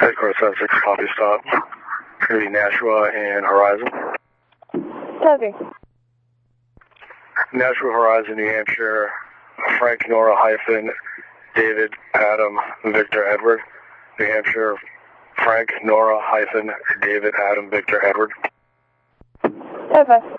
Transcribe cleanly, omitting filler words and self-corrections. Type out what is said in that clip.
Headquarters 76, copy stop. It's going to be Nashua and Horizon. Copy. Nashua, Horizon, New Hampshire, Frank, Nora, hyphen, David, Adam, Victor, Edward. New Hampshire, Frank, Nora, hyphen, David, Adam, Victor, Edward. Okay.